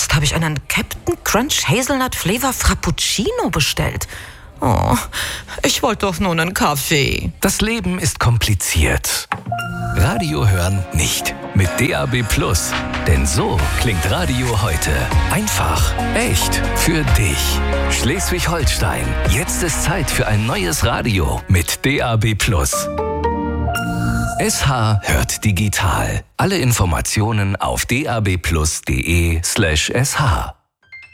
Oft habe ich einen Captain Crunch Hazelnut Flavor Frappuccino bestellt. Oh, ich wollte doch nur einen Kaffee. Das Leben ist kompliziert. Radio hören nicht. Mit DAB+. Denn so klingt Radio heute. Einfach, echt, für dich. Schleswig-Holstein. Jetzt ist Zeit für ein neues Radio mit DAB+. SH hört digital. Alle Informationen auf dabplus.de/sh.